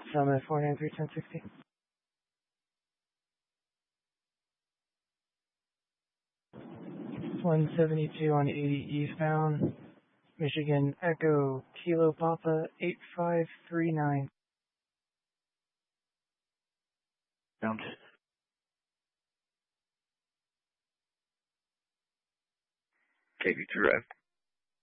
Summit 493-1060. 172 on 80 eastbound, Michigan Echo Kilo Papa 8539. Sound. KV2 Drive.